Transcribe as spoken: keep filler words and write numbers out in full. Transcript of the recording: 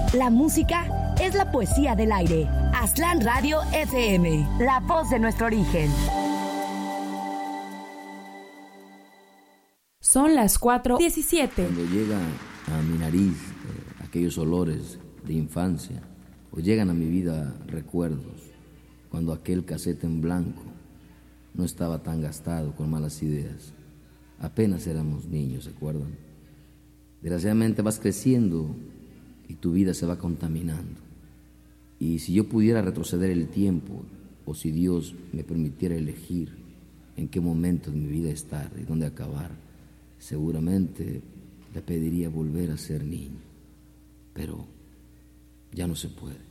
La música es la poesía del aire. Aztlán Radio F M, la voz de nuestro origen. Son las cuatro diecisiete. Cuando llega a mi nariz eh, aquellos olores de infancia, o llegan a mi vida recuerdos, cuando aquel casete en blanco no estaba tan gastado con malas ideas. Apenas éramos niños, ¿se acuerdan? Desgraciadamente vas creciendo y tu vida se va contaminando. Y si yo pudiera retroceder el tiempo, o si Dios me permitiera elegir en qué momento de mi vida estar y dónde acabar, seguramente le pediría volver a ser niño. Pero ya no se puede.